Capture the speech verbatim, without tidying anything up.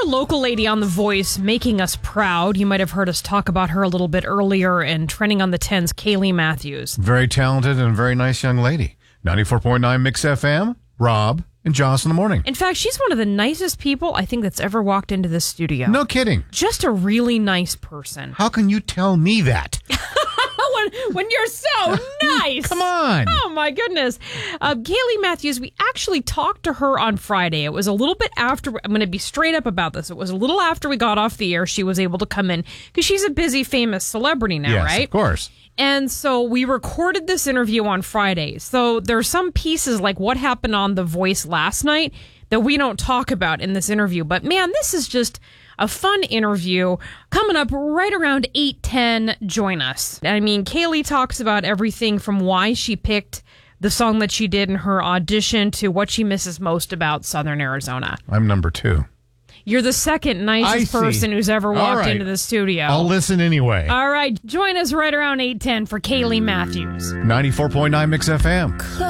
local lady on The Voice making us proud. You might have heard us talk about her a little bit earlier and trending on the tens, Kaylee Matthews. Very talented and very nice young lady. ninety-four point nine Mix F M, Rob and Joss in the morning. In fact, she's one of the nicest people I think that's ever walked into this studio. No kidding. Just a really nice person. How can you tell me that? when, when you're so nice. Come on. Oh, my goodness. Uh, Kaylee Matthews, we actually talked to her on Friday. It was a little bit after, I'm going to be straight up about this. It was a little after we got off the air. She was able to come in because she's a busy, famous celebrity now, yes, right? Of course. And so we recorded this interview on Friday. So there are some pieces like what happened on The Voice last night that we don't talk about in this interview. But man, this is just a fun interview coming up right around eight ten. Join us. I mean, Kaylee talks about everything from why she picked the song that she did in her audition to what she misses most about Southern Arizona. I'm number two. You're the second nicest person who's ever walked right. into the studio. I'll listen anyway. All right. Join us right around eight ten for Kaylee Matthews. ninety-four point nine Mix F M.